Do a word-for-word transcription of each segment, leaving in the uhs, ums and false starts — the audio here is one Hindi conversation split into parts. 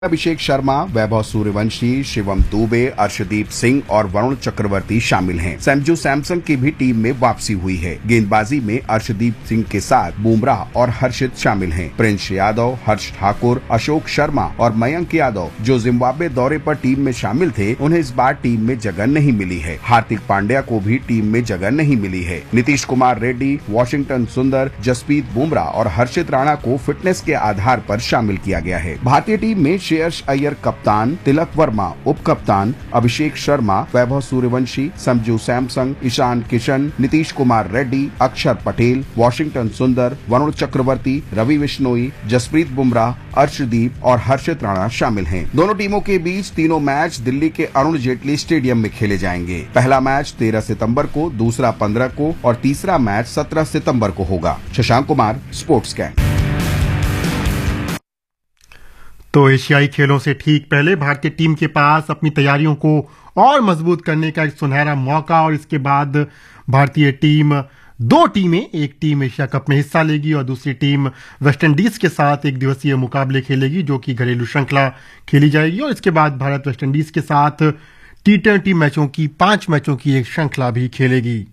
अभिषेक शर्मा, वैभव सूर्यवंशी, शिवम दुबे, अर्शदीप सिंह और वरुण चक्रवर्ती शामिल हैं। संजू सैमसन की भी टीम में वापसी हुई है। गेंदबाजी में अर्शदीप सिंह के साथ बुमराह और हर्षित शामिल हैं। प्रिंस यादव, हर्ष ठाकुर, अशोक शर्मा और मयंक यादव जो जिम्बाब्वे दौरे पर टीम में शामिल थे, उन्हें इस बार टीम में जगह नहीं मिली है। हार्दिक पांड्या को भी टीम में जगह नहीं मिली है। नीतीश कुमार रेड्डी, वॉशिंगटन सुंदर, जसप्रीत बुमराह और हर्षित राणा को फिटनेस के आधार पर शामिल किया गया है। भारतीय टीम में श्रेयस अय्यर कप्तान, तिलक वर्मा उप कप्तान, अभिषेक शर्मा, वैभव सूर्यवंशी, संजू सैमसन, ईशान किशन, नीतीश कुमार रेड्डी, अक्षर पटेल, वॉशिंगटन सुंदर, वरुण चक्रवर्ती, रवि बिश्नोई, जसप्रीत बुमराह, अर्शदीप और हर्षित राणा शामिल हैं। दोनों टीमों के बीच तीनों मैच दिल्ली के अरुण जेटली स्टेडियम में खेले जाएंगे। पहला मैच तेरह सितंबर को, दूसरा पंद्रह को और तीसरा मैच सत्रह सितंबर को होगा। Shashank Kumar, sports camp. तो एशियाई खेलों से ठीक पहले भारतीय टीम के पास अपनी तैयारियों को और मजबूत करने का एक सुनहरा मौका, और इसके बाद भारतीय टीम दो टीमें, एक टीम एशिया कप में हिस्सा लेगी और दूसरी टीम वेस्टइंडीज के साथ एक दिवसीय मुकाबले खेलेगी, जो कि घरेलू श्रृंखला खेली जाएगी। और इसके बाद भारत वेस्टइंडीज के साथ टी ट्वेंटी मैचों की पांच मैचों की एक श्रृंखला भी खेलेगी।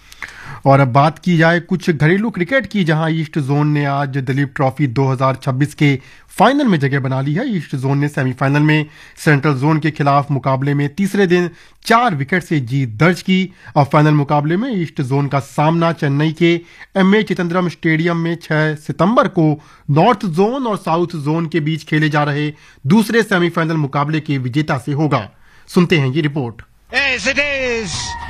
और अब बात की जाए कुछ घरेलू क्रिकेट की, जहां ईस्ट जोन ने आज दिलीप ट्रॉफी दो हज़ार छब्बीस के फाइनल में जगह बना ली है। ईस्ट जोन ने सेमीफाइनल में सेंट्रल जोन के खिलाफ मुकाबले में तीसरे दिन चार विकेट से जीत दर्ज की। और फाइनल मुकाबले में ईस्ट जोन का सामना चेन्नई के एम ए चिदंबरम स्टेडियम में छह सितंबर को नॉर्थ जोन और साउथ जोन के बीच खेले जा रहे दूसरे सेमीफाइनल मुकाबले के विजेता से होगा। सुनते हैं ये report. Yes, it is.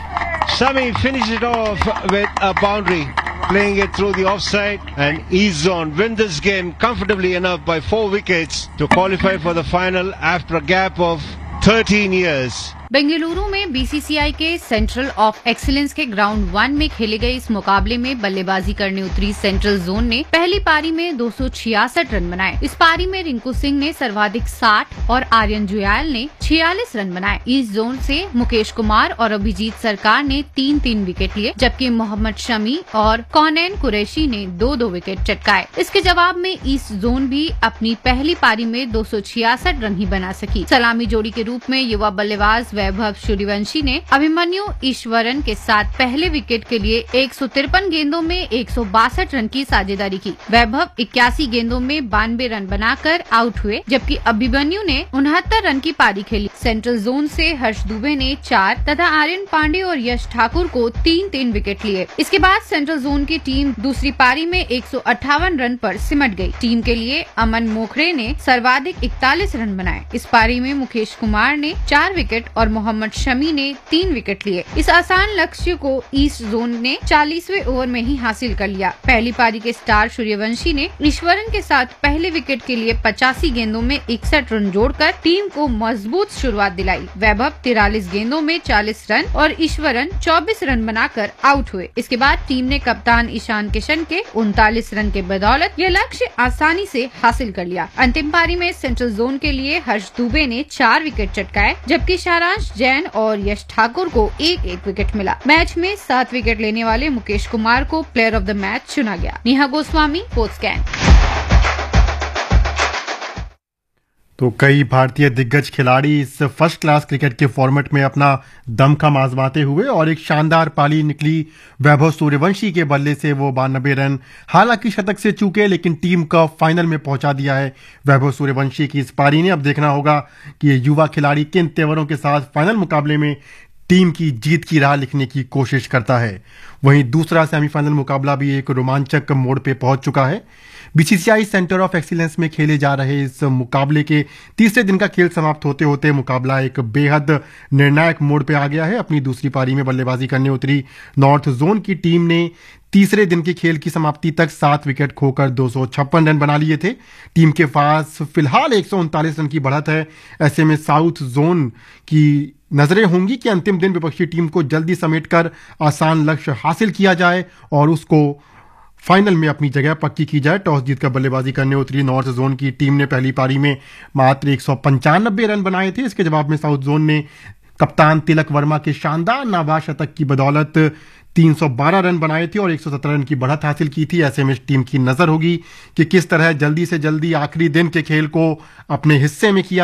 Sami finished it off with a boundary, playing it through the offside, and East Zone win this game comfortably enough by four wickets to qualify for the final after a gap of thirteen years. Bengaluru में बीसीसीआई के सेंट्रल ऑफ एक्सीलेंस के ग्राउंड वन में खेले गए इस मुकाबले में बल्लेबाजी करने उतरी सेंट्रल जोन ने पहली पारी में दो सौ छियासठ रन बनाए। इस पारी में रिंकू सिंह ने सर्वाधिक साठ और आर्यन जुयाल ने छियालीस रन बनाए। ईस्ट जोन से मुकेश कुमार और अभिजीत सरकार ने तीन तीन विकेट लिए, जबकि मोहम्मद शमी और कौनैन कुरैशी ने दो दो विकेट चटकाए। इसके जवाब में ईस्ट जोन भी अपनी पहली पारी में दो सौ छियासठ रन ही बना सकी। सलामी जोड़ी के रूप में युवा बल्लेबाज वैभव सूर्यवंशी ने अभिमन्यु ईश्वरन के साथ पहले विकेट के लिए एक सौ तिरपन गेंदों में एक सौ बासठ रन की साझेदारी की। वैभव इक्यासी गेंदों में बानवे रन बनाकर आउट हुए, जबकि अभिमन्यु ने उनहत्तर रन की पारी खेली। सेंट्रल जोन से हर्ष दुबे ने चार तथा आर्यन पांडे और यश ठाकुर को तीन तीन विकेट लिए। इसके बाद सेंट्रल जोन की टीम दूसरी पारी में एक सौ अट्ठावन रन पर सिमट गई। टीम के लिए अमन मोखरे ने सर्वाधिक इकतालीस रन बनाए। इस पारी में मुकेश कुमार ने चार विकेट और मोहम्मद शमी ने तीन विकेट लिए। इस आसान लक्ष्य को ईस्ट जोन ने चालीसवें ओवर में ही हासिल कर लिया। पहली पारी के स्टार सूर्यवंशी ने ईश्वरन के साथ पहले विकेट के लिए पचासी गेंदों में इकसठ रन जोड़कर टीम को मजबूत शुरुआत दिलाई। वैभव तिरालीस गेंदों में चालीस रन और ईश्वरन चौबीस रन बनाकर आउट हुए। इसके बाद टीम ने कप्तान ईशान किशन के उनतालीस रन के बदौलत यह लक्ष्य आसानी से हासिल कर लिया। अंतिम पारी में सेंट्रल जोन के लिए हर्ष दुबे ने चार विकेट चटकाए, जबकि सारांश जैन और यश ठाकुर को एक एक विकेट मिला। मैच में सात विकेट लेने वाले मुकेश कुमार को प्लेयर ऑफ द मैच चुना गया। Neha Goswami, sports camp. तो कई भारतीय दिग्गज खिलाड़ी इस फर्स्ट क्लास क्रिकेट के फॉर्मेट में अपना दमखम आजमाते हुए, और एक शानदार पारी निकली वैभव सूर्यवंशी के बल्ले से। वो बानबे रन हालांकि शतक से चूके, लेकिन टीम का फाइनल में पहुंचा दिया है वैभव सूर्यवंशी की इस पारी ने। अब देखना होगा कि ये युवा खिलाड़ी किन तेवरों के साथ फाइनल मुकाबले में टीम की जीत की राह लिखने की कोशिश करता है। वहीं दूसरा सेमीफाइनल मुकाबला भी एक रोमांचक मोड़ पे पहुंच चुका है। बीसीसीआई सेंटर ऑफ एक्सीलेंस में खेले जा रहे इस मुकाबले के तीसरे दिन का खेल समाप्त होते होते मुकाबला एक बेहद निर्णायक मोड़ पे आ गया है। अपनी दूसरी पारी में बल्लेबाजी करने उतरी नॉर्थ जोन की टीम ने तीसरे दिन के खेल की समाप्ति तक सात विकेट खोकर दो सौ छप्पन रन बना लिए थे। टीम के पास फिलहाल एक सौ उनतालीस रन की बढ़त है। ऐसे में साउथ जोन की नजरें होंगी कि अंतिम दिन विपक्षी टीम को जल्दी समेटकर आसान लक्ष्य हासिल किया जाए और उसको फाइनल में अपनी जगह पक्की की जाए। टॉस जीतकर बल्लेबाजी करने उतरी नॉर्थ जोन की टीम ने पहली पारी में मात्र एक सौ पंचानबे रन बनाए थे। इसके जवाब में साउथ जोन ने कप्तान तिलक वर्मा के शानदार नाबाद शतक की बदौलत तीन सौ बारह रन बनाए थे और एक सौ सत्रह रन की बढ़त हासिल की थी। ऐसे में टीम की नजर होगी कि किस तरह जल्दी से जल्दी आखिरी दिन के खेल को अपने हिस्से में किया